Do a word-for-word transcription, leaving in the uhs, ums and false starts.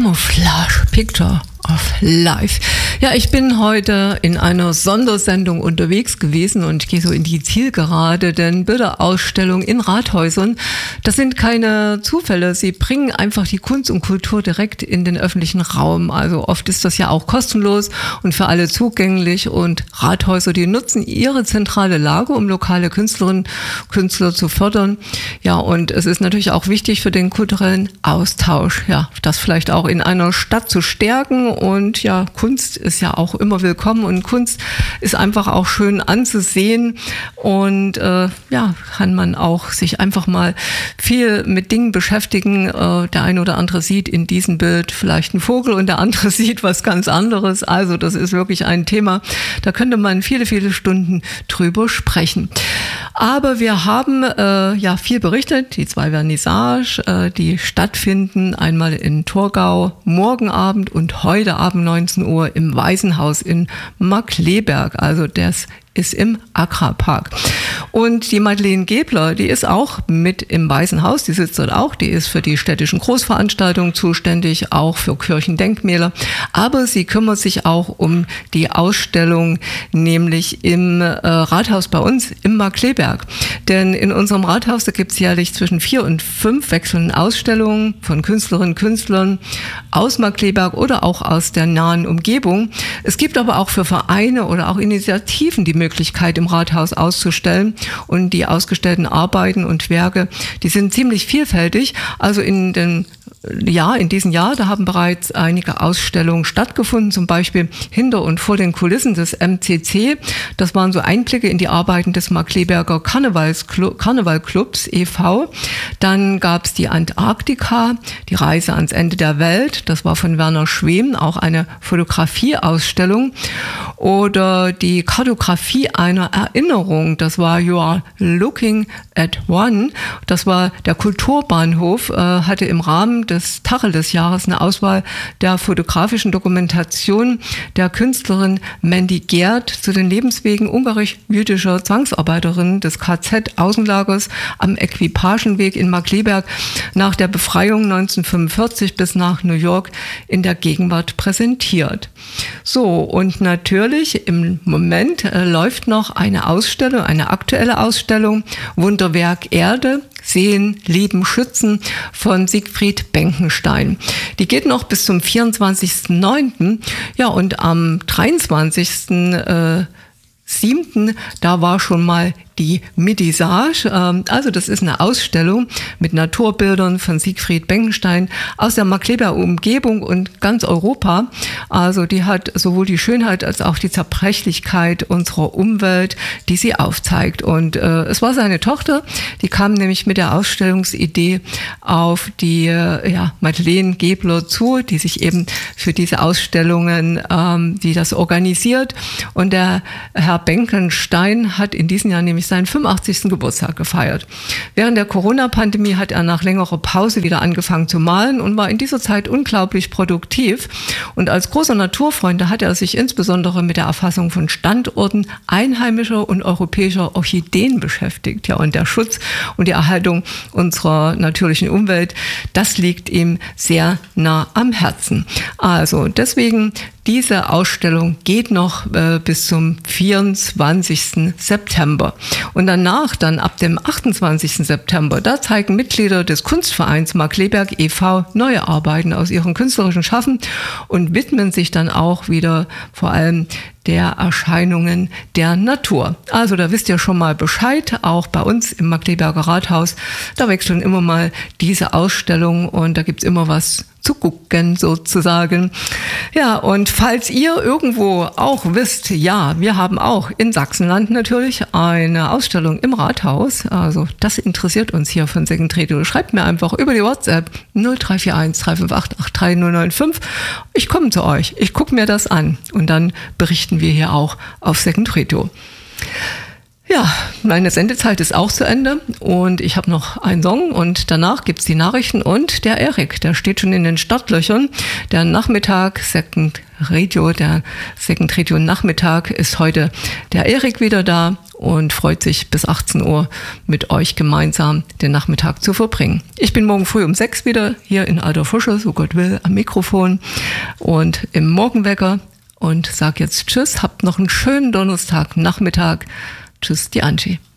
Camouflage Picture of Life. Ja, ich bin heute in einer Sondersendung unterwegs gewesen und gehe so in die Zielgerade, denn Bilderausstellungen in Rathäusern, das sind keine Zufälle. Sie bringen einfach die Kunst und Kultur direkt in den öffentlichen Raum. Also oft ist das ja auch kostenlos und für alle zugänglich, und Rathäuser, die nutzen ihre zentrale Lage, um lokale Künstlerinnen und Künstler zu fördern. Ja, und es ist natürlich auch wichtig für den kulturellen Austausch, ja, das vielleicht auch in einer Stadt zu stärken. Und ja, Kunst ist ja auch immer willkommen, und Kunst ist einfach auch schön anzusehen, und äh, ja, kann man auch sich einfach mal viel mit Dingen beschäftigen. Äh, der eine oder andere sieht in diesem Bild vielleicht einen Vogel und der andere sieht was ganz anderes. Also das ist wirklich ein Thema, da könnte man viele, viele Stunden drüber sprechen. Aber wir haben äh, ja viel berichtet, die zwei Vernissage, äh, die stattfinden, einmal in Torgau morgen Abend und heute Abend neunzehn Uhr im Waisenhaus in Markkleeberg. Also das ist im Agra-Park. Und die Madeleine Gebler, die ist auch mit im Waisenhaus, die sitzt dort auch, die ist für die städtischen Großveranstaltungen zuständig, auch für Kirchendenkmäler, aber sie kümmert sich auch um die Ausstellung, nämlich im äh, Rathaus bei uns im Markkleeberg. Denn in unserem Rathaus, da gibt es jährlich zwischen vier und fünf wechselnden Ausstellungen von Künstlerinnen und Künstlern aus Markkleeberg oder auch aus der nahen Umgebung. Es gibt aber auch für Vereine oder auch Initiativen die Möglichkeit, im Rathaus auszustellen, und die ausgestellten Arbeiten und Werke, die sind ziemlich vielfältig. Also in den Ja, in diesem Jahr, da haben bereits einige Ausstellungen stattgefunden, zum Beispiel hinter und vor den Kulissen des M C C. Das waren so Einblicke in die Arbeiten des Markkleeberger Karnevalclubs e V Dann gab es die Antarktika, die Reise ans Ende der Welt. Das war von Werner Schwem, auch eine Fotografieausstellung. Oder die Kartografie einer Erinnerung. Das war You Are Looking at One. Das war der Kulturbahnhof, äh, hatte im Rahmen des Tacheles-Jahres eine Auswahl der fotografischen Dokumentation der Künstlerin Mandy Gerd zu den Lebenswegen ungarisch-jüdischer Zwangsarbeiterinnen des K Z-Außenlagers am Equipagenweg in Markkleeberg nach der Befreiung neunzehnhundertfünfundvierzig bis nach New York in der Gegenwart präsentiert. So, und natürlich im Moment äh, läuft noch eine Ausstellung, eine aktuelle Ausstellung, Wunderwerk Erde, Sehen, Lieben, Schützen von Siegfried Benkenstein. Die geht noch bis zum vierundzwanzigsten neunten Ja, und am dreiundzwanzigsten siebten da war schon mal die Midisage. Also das ist eine Ausstellung mit Naturbildern von Siegfried Benkenstein aus der Markkleeberger Umgebung und ganz Europa. Also die hat sowohl die Schönheit als auch die Zerbrechlichkeit unserer Umwelt, die sie aufzeigt. Und äh, es war seine Tochter, die kam nämlich mit der Ausstellungsidee auf die äh, ja, Madeleine Gebler zu, die sich eben für diese Ausstellungen, ähm, die das organisiert. Und der Herr Benkenstein hat in diesem Jahr nämlich seinen fünfundachtzigsten Geburtstag gefeiert. Während der Corona-Pandemie hat er nach längerer Pause wieder angefangen zu malen und war in dieser Zeit unglaublich produktiv. Und als großer Naturfreund hat er sich insbesondere mit der Erfassung von Standorten einheimischer und europäischer Orchideen beschäftigt. Ja, und der Schutz und die Erhaltung unserer natürlichen Umwelt, das liegt ihm sehr nah am Herzen. Also deswegen, diese Ausstellung geht noch äh, bis zum vierundzwanzigsten September. Und danach, dann ab dem achtundzwanzigsten September, da zeigen Mitglieder des Kunstvereins Markkleeberg e V neue Arbeiten aus ihrem künstlerischen Schaffen und widmen sich dann auch wieder vor allem der Erscheinungen der Natur. Also da wisst ihr schon mal Bescheid, auch bei uns im Markkleeberger Rathaus, da wechseln immer mal diese Ausstellungen und da gibt's immer was zu gucken sozusagen. Ja, und falls ihr irgendwo auch wisst, ja, wir haben auch in Sachsenland natürlich eine Ausstellung im Rathaus, also das interessiert uns hier von Second Radio. Schreibt mir einfach über die WhatsApp null drei vier eins drei fünf acht acht drei null neun fünf. Ich komme zu euch, ich gucke mir das an und dann berichten wir hier auch auf Second Radio. Ja, meine Sendezeit ist auch zu Ende und ich habe noch einen Song und danach gibt's die Nachrichten und der Erik, der steht schon in den Startlöchern. Der Nachmittag, Second Radio, der Second Radio Nachmittag ist heute der Erik wieder da und freut sich bis achtzehn Uhr mit euch gemeinsam den Nachmittag zu verbringen. Ich bin morgen früh um sechs wieder hier in Alter Frische, so Gott will, am Mikrofon und im Morgenwecker und sage jetzt Tschüss, habt noch einen schönen Donnerstagnachmittag. Tschüss, die Angie.